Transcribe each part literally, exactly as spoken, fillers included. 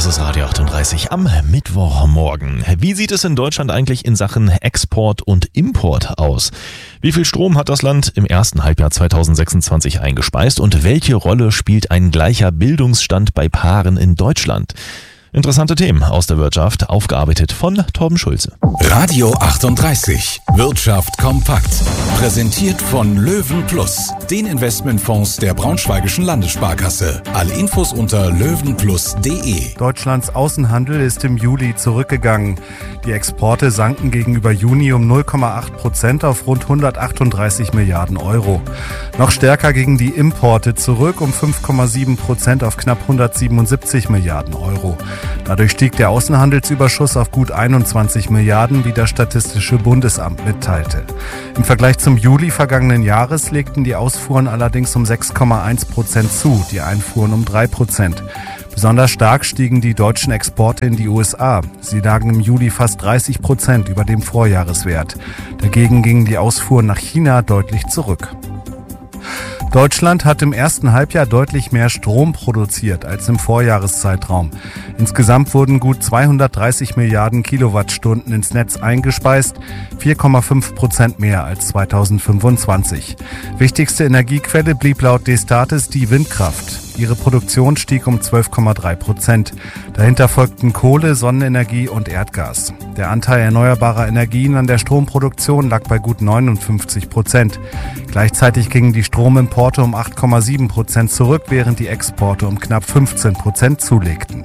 Das ist Radio achtunddreißig am Mittwochmorgen. Wie sieht es in Deutschland eigentlich in Sachen Export und Import aus? Wie viel Strom hat das Land im ersten Halbjahr zweitausendsechsundzwanzig eingespeist und welche Rolle spielt ein gleicher Bildungsstand bei Paaren in Deutschland? Interessante Themen aus der Wirtschaft, aufgearbeitet von Torben Schulze. Radio achtunddreißig, Wirtschaft kompakt. Präsentiert von Löwen Plus, den Investmentfonds der Braunschweigischen Landessparkasse. Alle Infos unter löwenplus punkt de. Deutschlands Außenhandel ist im Juli zurückgegangen. Die Exporte sanken gegenüber Juni um null Komma acht Prozent auf rund hundertachtunddreißig Milliarden Euro. Noch stärker gingen die Importe zurück um fünf Komma sieben Prozent auf knapp hundertsiebenundsiebzig Milliarden Euro. Dadurch stieg der Außenhandelsüberschuss auf gut einundzwanzig Milliarden, wie das Statistische Bundesamt mitteilte. Im Vergleich zum Juli vergangenen Jahres legten die Ausfuhren allerdings um sechs Komma eins Prozent zu, die Einfuhren um drei Prozent. Besonders stark stiegen die deutschen Exporte in die U S A. Sie lagen im Juli fast dreißig Prozent über dem Vorjahreswert. Dagegen gingen die Ausfuhren nach China deutlich zurück. Deutschland hat im ersten Halbjahr deutlich mehr Strom produziert als im Vorjahreszeitraum. Insgesamt wurden gut zweihundertdreißig Milliarden Kilowattstunden ins Netz eingespeist, vier Komma fünf Prozent mehr als zweitausendfünfundzwanzig. Wichtigste Energiequelle blieb laut Destatis die Windkraft. Ihre Produktion stieg um zwölf Komma drei Prozent. Dahinter folgten Kohle, Sonnenenergie und Erdgas. Der Anteil erneuerbarer Energien an der Stromproduktion lag bei gut neunundfünfzig Prozent. Gleichzeitig gingen die Stromimporte um acht Komma sieben Prozent zurück, während die Exporte um knapp fünfzehn Prozent zulegten.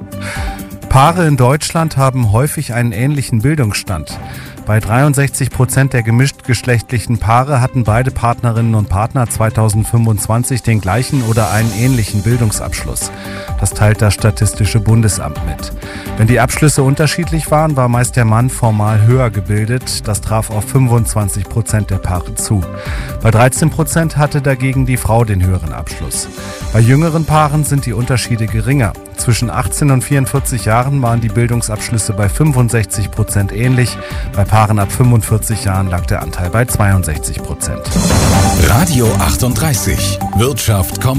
Paare in Deutschland haben häufig einen ähnlichen Bildungsstand. Bei dreiundsechzig Prozent der gemischtgeschlechtlichen Paare hatten beide Partnerinnen und Partner zweitausendfünfundzwanzig den gleichen oder einen ähnlichen Bildungsabschluss. Das teilt das Statistische Bundesamt mit. Wenn die Abschlüsse unterschiedlich waren, war meist der Mann formal höher gebildet. Das traf auf fünfundzwanzig Prozent der Paare zu. Bei dreizehn Prozent hatte dagegen die Frau den höheren Abschluss. Bei jüngeren Paaren sind die Unterschiede geringer. Zwischen achtzehn und vierundvierzig Jahren waren die Bildungsabschlüsse bei fünfundsechzig Prozent ähnlich. Bei Paaren ab fünfundvierzig Jahren lag der Anteil bei zweiundsechzig Prozent. Radio achtunddreißig, Wirtschaft kompakt.